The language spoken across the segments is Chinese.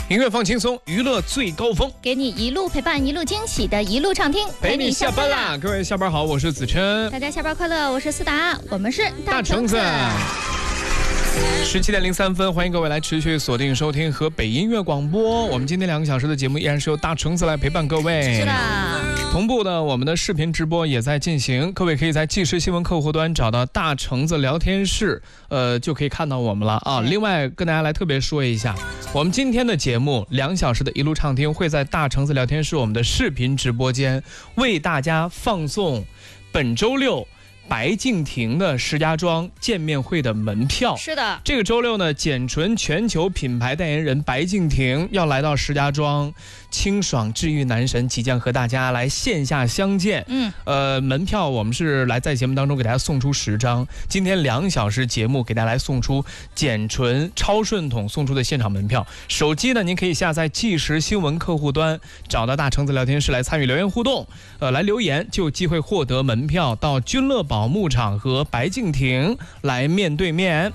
音乐放轻松，娱乐最高峰， 给你一路陪伴，一路惊喜的一路畅听， 陪你下班啦！各位下班好，我是子琛， 大家下班快乐，我是思达，我们是大橙子。17:03，欢迎各位来持续锁定收听河北音乐广播。我们今天2个小时的节目依然是由大橙子来陪伴各位。 是的。 同步的，我们的视频直播也在进行，各位可以在即时新闻客户端找到大橙子聊天室，就可以看到我们了啊。另外跟大家来特别说一下，我们今天的节目2小时的一路畅听会在大橙子聊天室我们的视频直播间为大家放送本周六白敬亭的石家庄见面会的门票。 是的， 这个周六呢，简纯全球品牌代言人白敬亭要来到石家庄，清爽治愈男神即将和大家来线下相见。门票我们是来在节目当中给大家送出10张，今天2小时节目给大家来送出简纯超顺统送出的现场门票。手机呢，您可以下载即时新闻客户端，找到大橙子聊天室来参与留言互动，来留言就有机会获得门票到君乐宝牧场和白敬亭来面对面。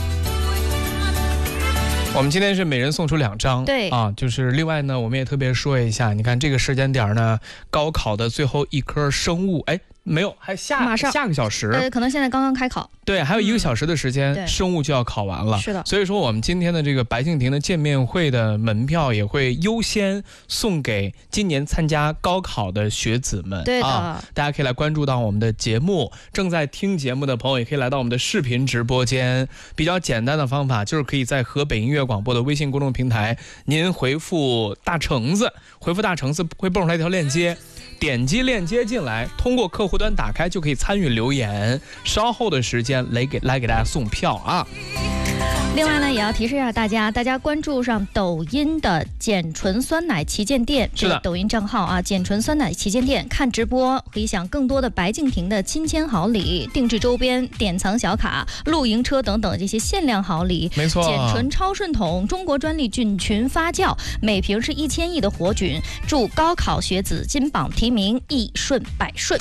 我们今天是每人送出2张， 对啊，就是另外呢，我们也特别说一下，你看这个时间点呢，高考的最后一科生物，没有，还马上下个小时， 可能现在刚刚开考， 对，还有1个小时的时间，生物就要考完了。 是的， 所以说我们今天的这个白敬亭的见面会的门票也会优先送给今年参加高考的学子们。 对的， 大家可以来关注到我们的节目，正在听节目的朋友也可以来到我们的视频直播间。比较简单的方法就是可以在河北音乐广播的微信公众平台，您回复大橙子会蹦出来一条链接。点击链接进来，通过客户端打开就可以参与留言，稍后的时间来给大家送票啊。 另外呢，也要提示一下大家关注上抖音的简纯酸奶旗舰店， 是的， 抖音账号啊，简纯酸奶旗舰店，看直播可以享更多的白敬亭的亲签好礼、定制周边、典藏小卡、露营车等等这些限量好礼。 没错， 简纯超顺统中国专利菌群发酵，每瓶是1000亿的活菌，祝高考学子金榜题名，一顺百顺。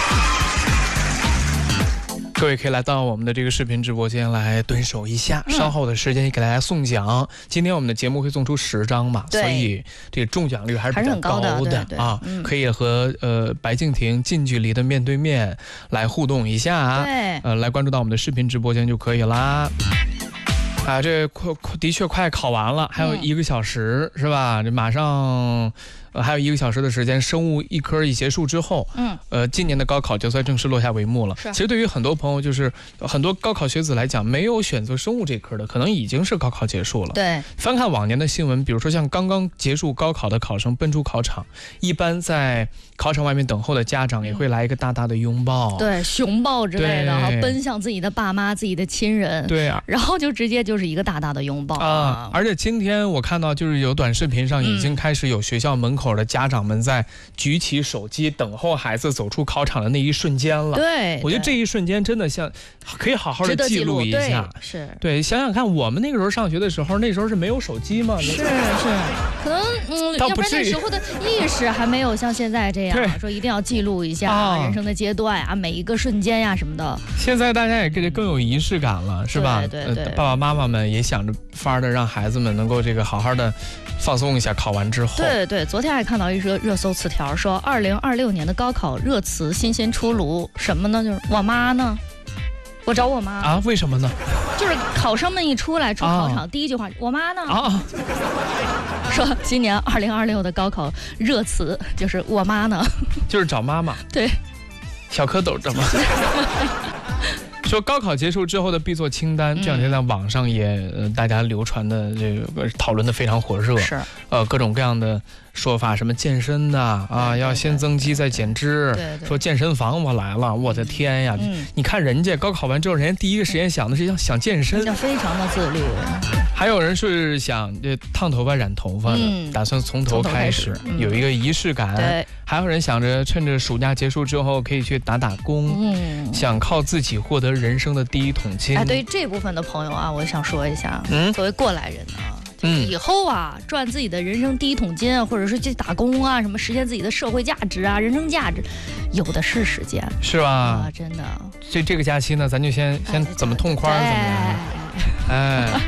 各位可以来到我们的这个视频直播间来蹲守一下，稍后的时间给大家送奖。今天我们的节目会送出10张嘛，所以这个中奖率还是比较高的对啊，可以和白敬亭近距离的面对面来互动一下，来关注到我们的视频直播间就可以啦。啊，这的确快考完了，还有1个小时，是吧？这马上还有1个小时的时间，生物一科一结束之后，今年的高考就算正式落下帷幕了。其实对于很多朋友，就是很多高考学子来讲，没有选择生物这科的，可能已经是高考结束了。 对， 翻看往年的新闻，比如说像刚刚结束高考的考生奔出考场，一般在考场外面等候的家长也会来一个大大的拥抱， 对，熊抱之类的，奔向自己的爸妈、自己的亲人， 对啊， 然后就直接就是一个大大的拥抱啊！而且今天我看到就是有短视频上已经开始有学校门口的家长们在举起手机等候孩子走出考场的那一瞬间了。 对， 我觉得这一瞬间真的像可以好好的记录一下。对，想想看，我们那个时候上学的时候，那时候是没有手机吗？ 是，可能要不然那时候的意识还没有像现在这样说一定要记录一下人生的阶段啊，每一个瞬间呀什么的。现在大家也更有仪式感了，是吧？ 对， 爸爸妈妈们也想着法的让孩子们能够这个好好的放松一下，考完之后。 对，昨天还看到一则热搜词条，说2026年的高考热词新鲜出炉，什么呢？就是我妈呢？我找我妈啊？为什么呢？ 就是考生们一出来出考场，第一句话我妈呢？说今年2026的高考热词就是我妈呢？ 就是找妈妈。 对， 小蝌蚪找妈妈。说高考结束之后的必做清单，这两天在网上也大家流传的这个讨论的非常火热， 是各种各样的说法，什么健身的啊，要先增肌再减脂，说健身房我来了，我的天呀！你看人家高考完之后，人家第一个时间想的是想健身， 非常的自律。 还有人是想烫头发、染头发的，打算从头开始，有一个仪式感。 对， 还有人想着趁着暑假结束之后可以去打工，想靠自己获得人生的第一桶金。 对于这部分的朋友啊，我想说一下，作为过来人啊，以后啊赚自己的人生第一桶金啊，或者是去打工啊，什么实现自己的社会价值啊、人生价值，有的是时间， 是吧？ 真的。 这个假期呢，咱就先怎么痛快怎么来。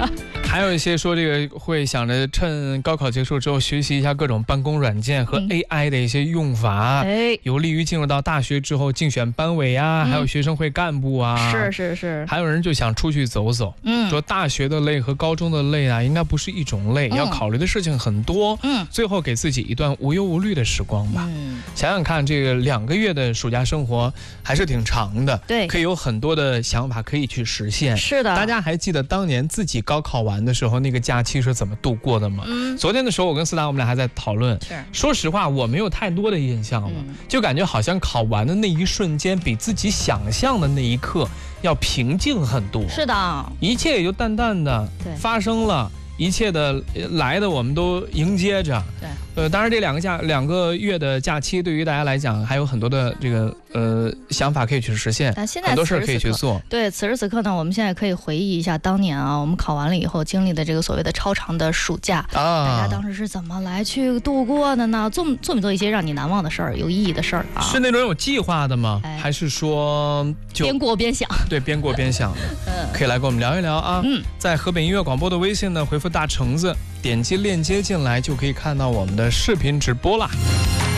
还有一些说这个会想着趁高考结束之后学习一下各种办公软件和 AI 的一些用法，有利于进入到大学之后竞选班委啊，还有学生会干部啊。 是。 还有人就想出去走走，说大学的累和高中的累啊，应该不是一种累，要考虑的事情很多。最后给自己一段无忧无虑的时光吧。想想看，这个2个月的暑假生活还是挺长的， 对， 可以有很多的想法可以去实现。 是的， 大家还记得当年自己高考完的时候那个假期是怎么度过的吗？昨天的时候我跟思达我们俩还在讨论，说实话我没有太多的印象了，就感觉好像考完的那一瞬间比自己想象的那一刻要平静很多。 是的， 一切也就淡淡的发生了，一切的来的我们都迎接着。当然这2个月的假期对于大家来讲还有很多的这个想法可以去实现，很多事可以去做。 对，此时此刻呢，我们现在可以回忆一下当年啊，我们考完了以后经历的这个所谓的超长的暑假大家当时是怎么来去度过的呢？做没做一些让你难忘的事儿、有意义的事儿啊？ 是那种有计划的吗？还是说就边过边想？对， 边过边想的。可以来跟我们聊一聊啊。在河北音乐广播的微信呢，回复大橙子，点击链接进来就可以看到我们的视频直播啦。